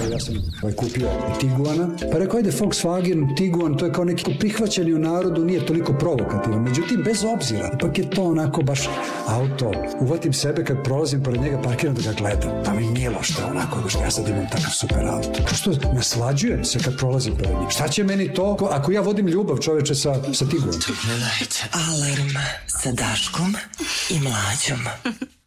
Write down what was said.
ja sam kupio Tiguana, pa rekao, ajde Volkswagen, Tiguan, to je kao neki prihvaćeni u narodu, nije toliko provokativan. Međutim, bez obzira, ipak je to onako baš auto. Uvatim sebe kad prolazim pored njega, parkiram da ga gledam. Pa mi nije loš da onako, što ja sad imam takav super auto. Što naslađujem se kad prolazim pored njega. Šta će meni to, ako ja vodim ljubav, čoveče, sa Tiguanom? Alarm sa Daškom i Mlađom.